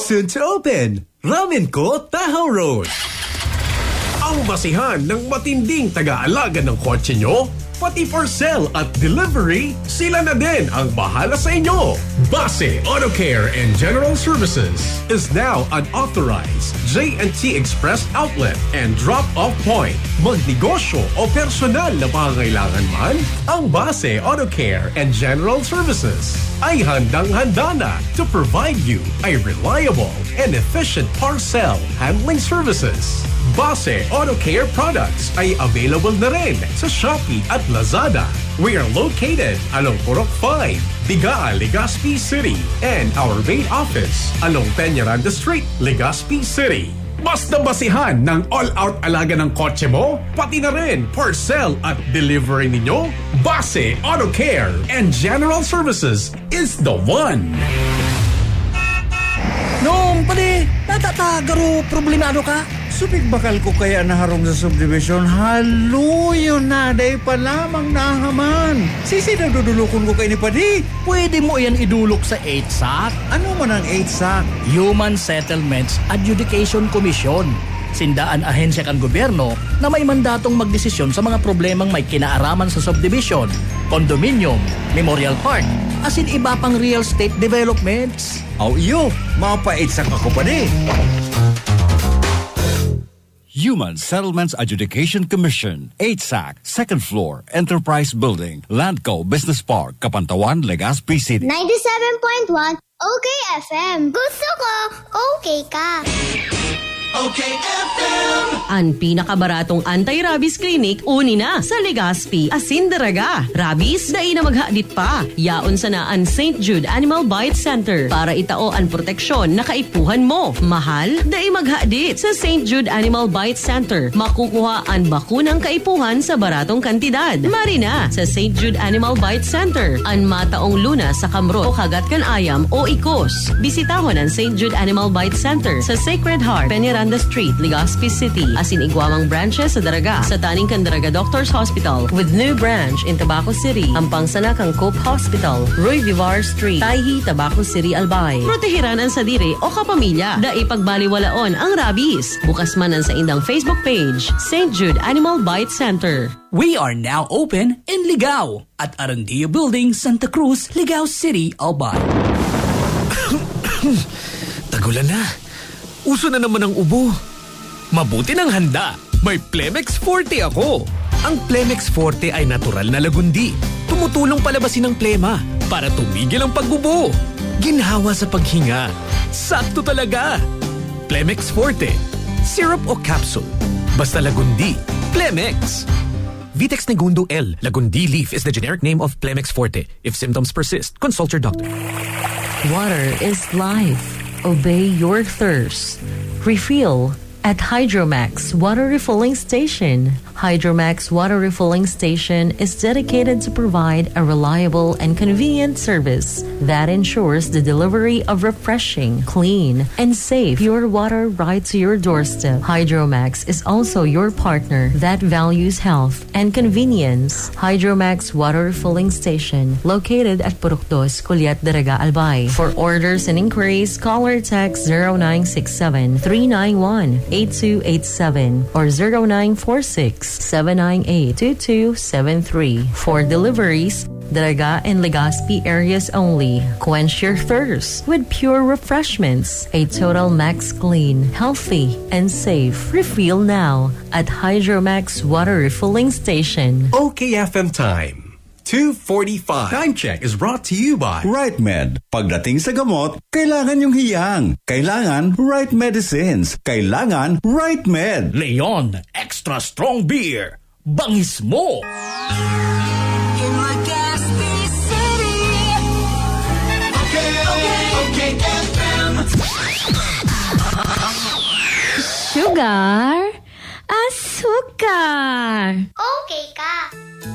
Soon to open, Ramen Ko Tahoe Road. Ang basihan ng matinding taga-alaga ng kotse nyo, pati for sale at delivery, sila na din ang bahala sa inyo. Base Auto Care and General Services is now an authorized J&T Express outlet and drop-off point. Magnegosyo o personal na pangangailangan man, ang Base Auto Care and General Services ay handang-handa na to provide you a reliable and efficient parcel handling services. Base Auto Care products ay available na rin sa Shopee at Lazada. We are located along Purok 5, Bigaa, Legazpi City, and our main office along Peñaranda Street, Legazpi City. Basta basihan ng all-out alaga ng kotse mo, pati na rin parcel at delivery ninyo, Base Auto Care and General Services is the one. Nung, pali, natatagaro, problemado ka? Supig bakal ko kaya naharong sa subdivision, haluyo na, day pa lamang nahaman. Sisi na dudulukon ko kay ni Padi. Pwede mo yan idulok sa 8SAC. Ano man ang 8SAC? Human Settlements Adjudication Commission. Sindaan ahensya kang gobyerno na may mandatong magdesisyon sa mga problemang may kinaaraman sa subdivision, condominium, memorial park, as in iba pang real estate developments. Aw iyo, mapa-8SAC ako Padi. Human Settlements Adjudication Commission, 8SAC, second floor, Enterprise Building, Landco Business Park, Kapantawan, Legazpi City. 97.1 OK FM. Gusto ko, okay ka. OK FM. Ang pinakabaratong anti-rabies clinic uni na sa Legazpi, Asindaraga. Rabies, dai na maghadit pa. Yaon sa na ang St. Jude Animal Bite Center para itao ang proteksyon na kaipuhan mo. Mahal, dai maghadit sa St. Jude Animal Bite Center. Makukuha ang bakunang kaipuhan sa baratong kantidad. Marina sa St. Jude Animal Bite Center. Ang mataong luna sa kamro o kagat kan ayam o ikos. Bisitahon ang St. Jude Animal Bite Center sa Sacred Heart, Peñaranda Street, Legazpi City. Asin igwamang branches sa Daraga, sa Taning Daraga Doctors Hospital with new branch in Tabaco City. Ang pangsana kang Cope Hospital, Roy Vivar Street, Taihi, Tabaco City, Albay. Protehiran ang sadiri o kapamilya. Da ipagbaliwalaon ang rabies. Bukas man ang sa indang Facebook page, St. Jude Animal Bite Center. We are now open in Ligao at Arandia Building, Santa Cruz, Ligao City, Albay. Tagulan na. Uso na naman ang ubo. Mabuti ng handa. May Plemex Forte ako. Ang Plemex Forte ay natural na lagundi. Tumutulong palabasin ang plema para tumigil ang paggubo. Ginhawa sa paghinga. Sakto talaga. Plemex Forte. Syrup o capsule. Basta lagundi. Plemex. Vitex Negundo L. Lagundi leaf is the generic name of Plemex Forte. If symptoms persist, consult your doctor. Water is life. Obey your thirst. Refill at Hydromax Water Refilling Station. Hydromax Water Refilling Station is dedicated to provide a reliable and convenient service that ensures the delivery of refreshing, clean, and safe pure water right to your doorstep. Hydromax is also your partner that values health and convenience. Hydromax Water Refilling Station, located at Purok 2, Kulyat, Daraga, Albay. For orders and inquiries, call or text 0967-391-8287 or 0946-798-2273. For deliveries, Daraga and Legazpi areas only. Quench your thirst with pure refreshments. A Total Max clean, healthy, and safe. Refill now at Hydromax Water Refilling Station. OK FM time. 2:45. Time check is brought to you by RightMed. Pagdating sa gamot, kailangan yung hiyang. Kailangan right medicines. Kailangan RightMed. Leon Extra Strong Beer. Bangis mo! In Legazpi City. OK FM. Sugar, asukar. Okay ka.